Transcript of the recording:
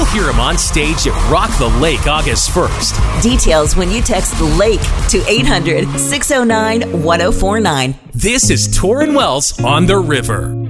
You'll hear him on stage at Rock the Lake August 1st. Details when you text LAKE to 800-609-1049. This is Torrin Wells on the River.